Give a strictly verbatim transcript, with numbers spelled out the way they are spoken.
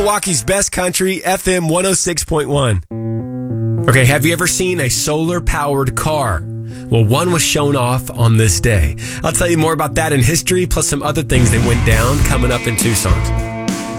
Milwaukee's best country, F M one oh six point one. Okay, have you ever seen a solar-powered car? Well, one was shown off on this day. I'll tell you more about that in history, plus some other things that went down coming up in Tucson.